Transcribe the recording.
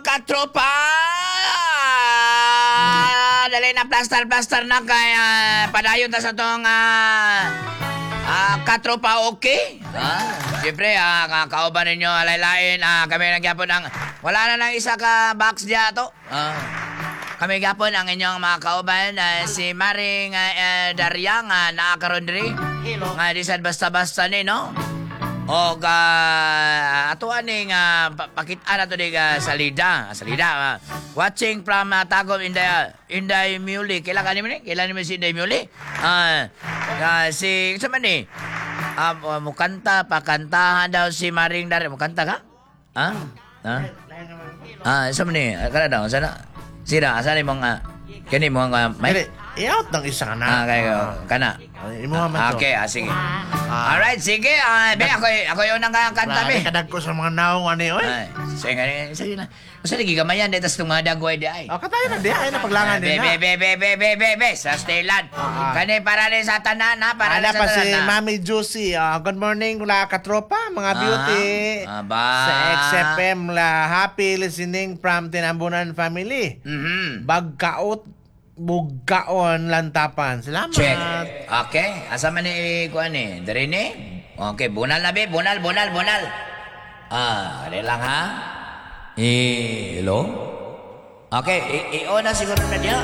katropa! Dali na plaster na kay padayon ta sa tong katropa okay? Siyempre, kauban ninyo alay-lain. Kami nagyapon ang wala na lang isa ka box diya to. Kami gyapon ang inyong mga kauban si Maring Daria nga naakaron diri. Nga di sad basta-basta ni no. O ato aning pakit-an nato di salida. Watching from Tagum Inday Muli. Kailan ka ni? Kailan ni si Inday Muli? Si sa man ni? Mukanta pakantahan daw si Maring Daria. Mukanta ka? Sa man ni? Kana daw sana. Sira, asa ni mong kani mong may i-out ng isa na. Kana. Imo man to. Okay, sige. Alright, sige. Be ako yung nang kanta be. Kadag ko sa mga naong ani oy. Sige na. Usa lagi gamayan detas tung dagway di ay. Katayo na di ay na paglangan din na. Be sa Stellan. Kani para rin sa tanan na para Ana sa pa si tanan. Mami Juicy. Good morning la katropa, mga beauty. Sa XFM la happy listening from Tinambunan family. Bugkaon lantapan. Salamat. Check. Okay. Asa man ni kuan ni? Diri ni? Okay, bunal na be, bunal. Dali lang ha. Hello? Okay, i-on na siguro na diya.